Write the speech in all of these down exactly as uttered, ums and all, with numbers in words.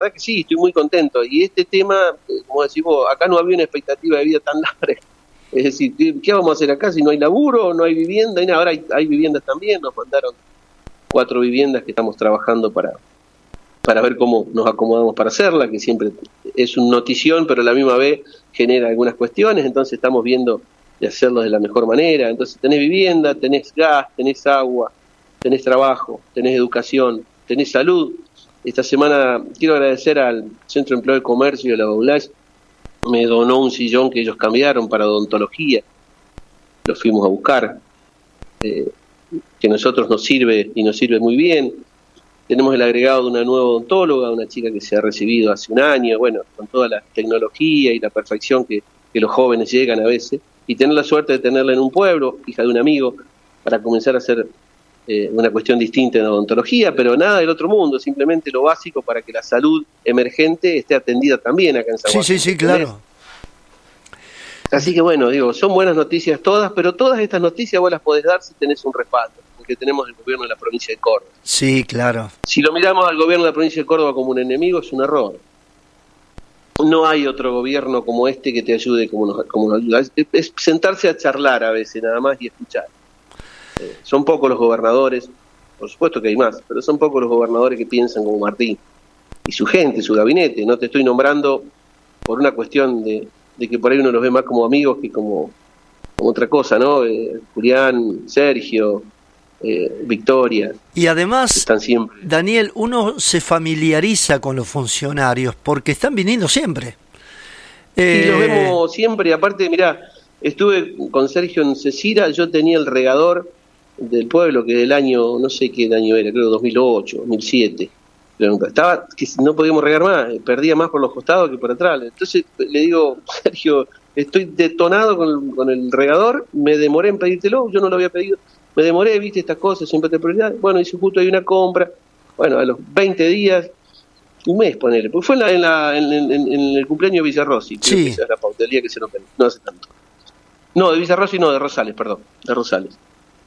verdad que sí, estoy muy contento. Y este tema, como decís vos, acá no había una expectativa de vida tan larga. Es decir, ¿qué vamos a hacer acá si no hay laburo, no hay vivienda? Y nada, ahora hay, hay viviendas también, nos mandaron cuatro viviendas que estamos trabajando para, para ver cómo nos acomodamos para hacerla, que siempre es una notición, pero a la misma vez genera algunas cuestiones, entonces estamos viendo de hacerlo de la mejor manera. Entonces tenés vivienda, tenés gas, tenés agua, tenés trabajo, tenés educación, tenés salud. Esta semana quiero agradecer al Centro de Empleo de Comercio de la Baulás, me donó un sillón que ellos cambiaron para odontología, lo fuimos a buscar, eh, que a nosotros nos sirve y nos sirve muy bien. Tenemos el agregado de una nueva odontóloga, una chica que se ha recibido hace un año, bueno, con toda la tecnología y la perfección que, que los jóvenes llegan a veces, y tener la suerte de tenerla en un pueblo, hija de un amigo, para comenzar a hacer eh, una cuestión distinta en la odontología, pero nada del otro mundo, simplemente lo básico para que la salud emergente esté atendida también acá en San Juan. Sí, sí, sí, claro. Así que bueno, digo, son buenas noticias todas, pero todas estas noticias vos las podés dar si tenés un respaldo, porque tenemos el gobierno de la provincia de Córdoba. Sí, claro. Si lo miramos al gobierno de la provincia de Córdoba como un enemigo, es un error. No hay otro gobierno como este que te ayude como nos, como nos ayuda. Es, es sentarse a charlar a veces nada más y escuchar. Eh, son pocos los gobernadores, por supuesto que hay más, pero son pocos los gobernadores que piensan como Martín y su gente, su gabinete. No te estoy nombrando por una cuestión de, de que por ahí uno los ve más como amigos que como, como otra cosa, ¿no? Eh, Julián, Sergio, eh, Victoria. Y además, están siempre. Daniel, uno se familiariza con los funcionarios porque están viniendo siempre. Eh... Y los Eh... vemos siempre. Aparte, mirá, estuve con Sergio en Cecira, yo tenía el regador del pueblo que del año, no sé qué año era, creo dos mil ocho, dos mil siete. Estaba que no podíamos regar más, perdía más por los costados que por atrás. Entonces le digo, Sergio, estoy detonado con el, con el regador, me demoré en pedírtelo, yo no lo había pedido, me demoré, viste estas cosas, siempre te prioridad. Bueno, hice justo hay una compra, bueno, a los veinte días, un mes ponele, porque fue en, la, en, la, en, en, en el cumpleaños de Villarrossi, sí. Que esa es la pauta, el día que se nos perdió, no hace tanto. No, de Villarrossi no, de Rosales, perdón, de Rosales.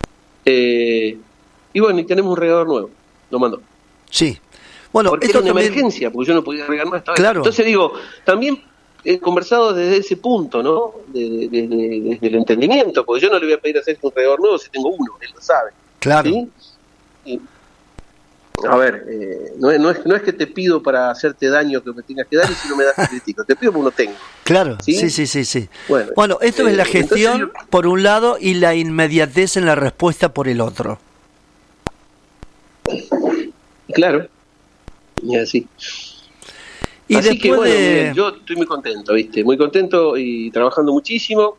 Eh, y bueno, y tenemos un regador nuevo, lo mandó. Sí. Bueno, porque esto era una también... emergencia, porque yo no podía regar más. Claro. Entonces digo, también he conversado desde ese punto, ¿no? Desde, desde, desde el entendimiento, porque yo no le voy a pedir hacer un regador nuevo si tengo uno, él lo sabe. Claro. ¿Sí? Y, a ver, eh, no, es, no, es, no es que te pido para hacerte daño que me tengas que dar y si no me das te critico, te pido porque no tengo. Claro, sí, sí, sí, sí. sí. Bueno, bueno, esto eh, es la gestión entonces, por un lado y la inmediatez en la respuesta por el otro. Claro. Y así. Y así después que bueno, de... miren, yo estoy muy contento, ¿viste? Muy contento y trabajando muchísimo.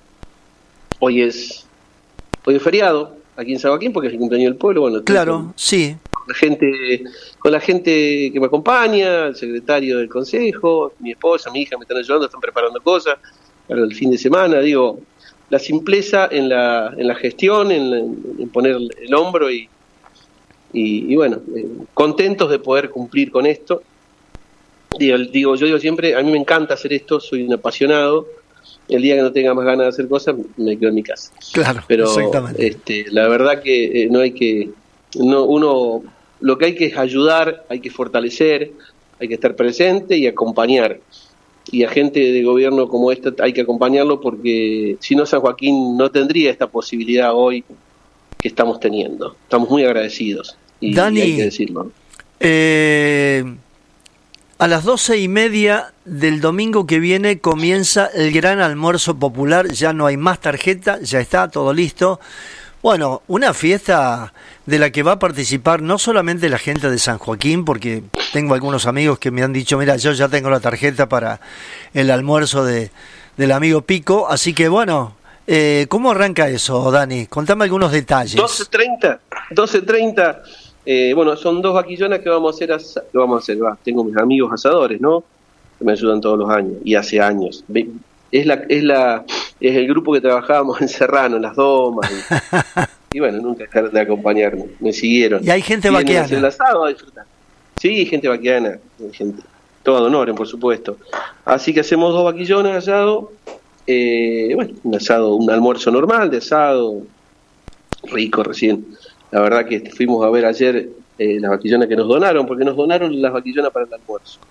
Hoy es hoy es feriado aquí en San Joaquín porque es el cumpleaños del pueblo. Bueno, claro, con, sí. Con la gente, con la gente que me acompaña, el secretario del consejo, mi esposa, mi hija me están ayudando, están preparando cosas para el fin de semana. Digo, la simpleza en la en la gestión, en, en poner el hombro y Y, y bueno, eh, contentos de poder cumplir con esto. Digo, digo, yo digo siempre, a mí me encanta hacer esto, soy un apasionado. El día que no tenga más ganas de hacer cosas, me quedo en mi casa. Claro, pero exactamente. Este, la verdad que eh, no hay que, no, uno, lo que hay que es ayudar, hay que fortalecer, hay que estar presente y acompañar. Y a gente de gobierno como esta hay que acompañarlo porque si no San Joaquín no tendría esta posibilidad hoy que estamos teniendo. Estamos muy agradecidos. Y, Dani, y hay que decirlo. Eh, a las doce y media del domingo que viene comienza el gran almuerzo popular. Ya no hay más tarjeta, ya está todo listo. Bueno, una fiesta de la que va a participar no solamente la gente de San Joaquín, porque tengo algunos amigos que me han dicho, mira, yo ya tengo la tarjeta para el almuerzo de del amigo Pico, así que bueno, eh, ¿cómo arranca eso, Dani? Contame algunos detalles. doce treinta, doce treinta, eh, bueno, son dos vaquillonas que vamos a hacer, asa- que vamos a hacer, va, tengo mis amigos asadores, ¿no? Que me ayudan todos los años, y hace años. Ve- Es la, es la, es el grupo que trabajábamos en Serrano, en las domas, y, y bueno, nunca dejaron de acompañarme, me siguieron. Y hay gente Vienen a hacer el vaquiana. asado a disfrutar. Sí, gente vaquiana, gente, toda de honor, por supuesto. Así que hacemos dos vaquillones asado, eh, bueno, un asado, un almuerzo normal de asado, rico recién. La verdad que fuimos a ver ayer eh, las vaquillonas que nos donaron, porque nos donaron las vaquillonas para el almuerzo.